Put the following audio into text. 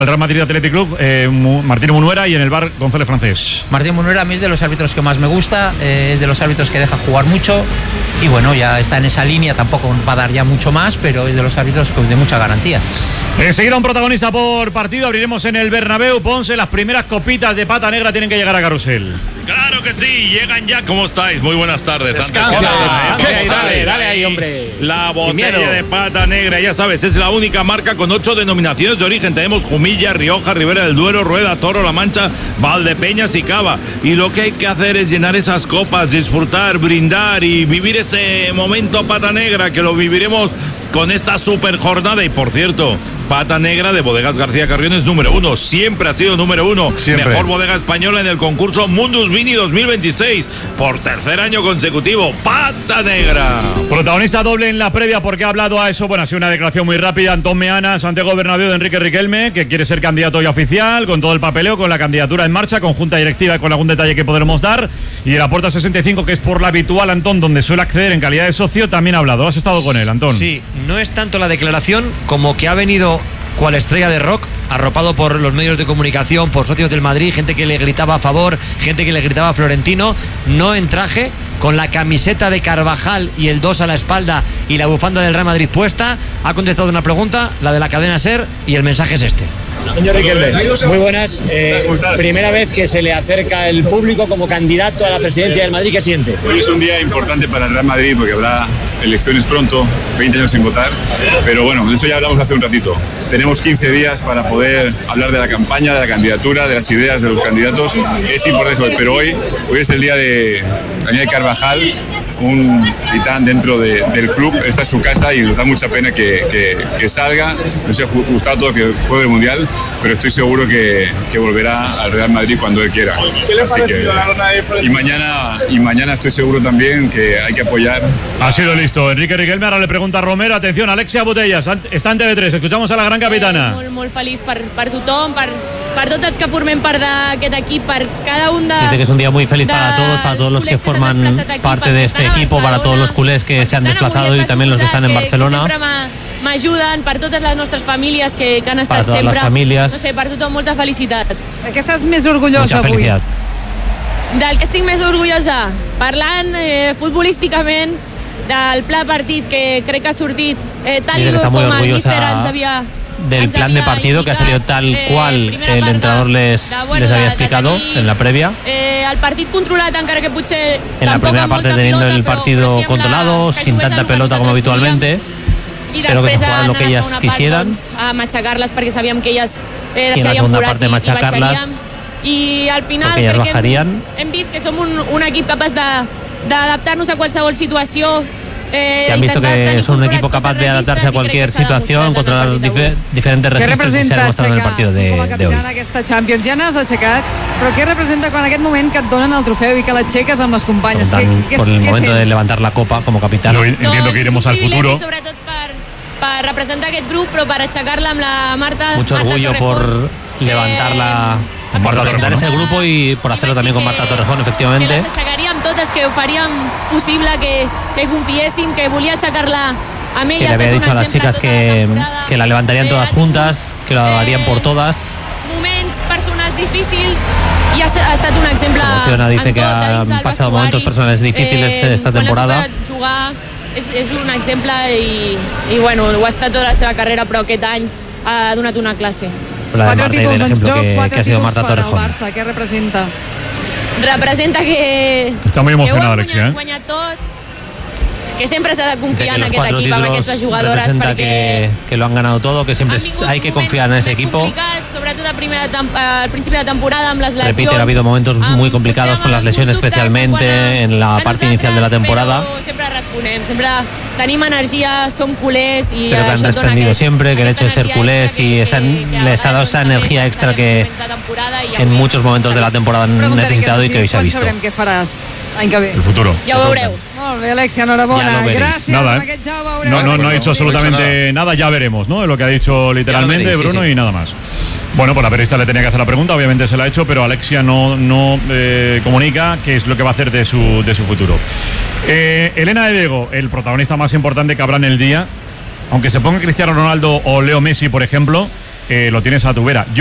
El Real Madrid Athletic Club, Martín Munuera, y en el bar González Francés. Martín Munuera a mí es de los árbitros que más me gusta, es de los árbitros que deja jugar mucho y bueno, ya está en esa línea, tampoco va a dar ya mucho más, pero es de los árbitros de mucha garantía. Enseguida un protagonista por partido, abriremos en el Bernabéu. Ponce, las primeras copitas de pata negra tienen que llegar a Carrusel. Claro que sí, llegan ya. ¿Cómo estáis? Muy buenas tardes. Dale ahí, hombre. La botella de pata negra, ya sabes, es la única marca con 8 denominaciones de origen. Tenemos Jumilla, Rioja, Ribera del Duero, Rueda, Toro, La Mancha, Valdepeñas y Cava. Y lo que hay que hacer es llenar esas copas, disfrutar, brindar y vivir ese momento pata negra, que lo viviremos con esta super jornada. Y por cierto, pata negra de Bodegas García Carrión es número 1, siempre ha sido número 1. Siempre. Mejor bodega española en el concurso Mundus Vini 2026, por tercer año consecutivo. Pata negra. Protagonista doble en la previa, porque ha hablado a eso. Bueno, ha sido una declaración muy rápida. Antón Meana, Santiago Bernabéu, de Enrique Riquelme, que quiere ser candidato ya oficial, con todo el papeleo, con la candidatura en marcha, con junta directiva y con algún detalle que podremos dar. Y de la Puerta 65, que es por la habitual, Antón, donde suele acceder en calidad de socio, también ha hablado. ¿Has estado con él, Antón? Sí, no es tanto la declaración como que ha venido cual estrella de rock, arropado por los medios de comunicación, por socios del Madrid, gente que le gritaba a favor, gente que le gritaba a Florentino, no en traje, con la camiseta de Carvajal y el 2 a la espalda y la bufanda del Real Madrid puesta. Ha contestado una pregunta, la de la cadena SER, y el mensaje es este. Señor Riquelme, muy buenas. Primera vez que se le acerca el público como candidato a la presidencia del Madrid, ¿qué siente? Hoy es un día importante para el Real Madrid porque habrá elecciones pronto, 20 años sin votar, pero bueno, de eso ya hablamos hace un ratito. Tenemos 15 días para poder hablar de la campaña, de la candidatura, de las ideas de los candidatos. Es importante eso, pero hoy es el día de Daniel Carvajal, un titán dentro del club. Esta es su casa y nos da mucha pena que salga. Nos ha gustado todo que juegue el Mundial, pero estoy seguro que volverá al Real Madrid cuando él quiera. ¿Qué le parece la ronda de y mañana estoy seguro también que hay que apoyar. Ha sido listo. Enrique Riquelme ahora le pregunta a Romero. Atención, Alexia Botellas, està en TV3. Escuchamos a la gran capitana. Molt feliç per tothom, per tots els que formem part d'aquest equip, per cada un de... Dice que es un día muy feliz para todos los que forman parte de este equipo, para todos los culés que se han desplazado y también los que están en Barcelona. M'ajuden, per totes les nostres famílies que han estat todas sempre. Las familias. No sé, per tothom molta felicitat. De què estàs més orgullosa avui? Del que estic més orgullosa, parlant futbolísticament, del pla partit que crec que ha sortit tal i com el míster ens havia... Del plan de partido que ha salido tal cual el entrenador les había explicado en la previa. El partit controlat, encara que potser en la primera parte teniendo el partido controlado, sin tanta pelota como habitualmente, pero que se jugaran lo que ellas quisieran. A machacarlas perquè sabíem que ellas y en la segunda parte machacarlas, i al final ellas bajarían. Hem vist que som un equip capaç d'adaptar-nos a qualsevol situació. Que han visto que son un equipo capaz de adaptarse a cualquier situación, controlar diferentes registros, y se ha demostrado en el partido de hoy. Aquesta Champions ja n'has aixecat, però què representa quan en aquest moment que et donen el trofeu i que l'aixeques amb les companyes? Por el momento de levantar la copa como capitán. Yo entiendo que iremos al futuro. Sobretot per representar aquest grup, però per aixecar-la amb la Marta. Mucho orgullo por levantarla, por levantar ese grupo y por hacerlo también con Marta Torrejón, efectivamente. Que les aixecaríem totes, que ho faríem possible, que confiéssim, que volia aixecar-la amb ella. Que le había dicho a las chicas que la levantarían todas juntas, que lo harían por todas. Moments personals difícils i ha estat un exemple. Emociona, dice que han pasado momentos personales difíciles esta temporada. És un exemple i bueno, ho ha estat tota la seva carrera, però aquest any ha donat una classe. 4 títols en joc, 4 títols per al Barça. Què representa? Representa que... Està muy emocionada, Alexia, Hem guanyat tot, que sempre s'ha de confiar en aquest equip, amb aquestes jugadores, perquè... Que lo han ganado todo, que siempre hay que confiar en ese equipo. Sobretot al principi de temporada amb les lesions. Repite, ha habido momentos muy complicados con las lesiones, especialmente en la parte inicial de la temporada. Sempre responem, sempre tenim energia, som culers i pero que han respondido siempre, que el hecho de ser culés y les ha dado esa energía extra que en muchos momentos de la temporada han necesitado y que hoy se ha visto. Quan sabrem què faràs l'any que ve? El futuro. Ja ho veureu. Molt bé, Alexia, enhorabona. Gràcies. Nada, no ha dicho absolutamente nada, ya veremos, ¿no? Lo que ha dicho literalmente Bruno, y nada más. Bueno, pues la periodista le tenía que hacer la pregunta, obviamente se la ha hecho, pero Alexia no comunica qué es lo que va a hacer de su futuro. Elena de Diego, el protagonista más importante que habrá en el día, aunque se ponga Cristiano Ronaldo o Leo Messi, por ejemplo, lo tienes a tu vera.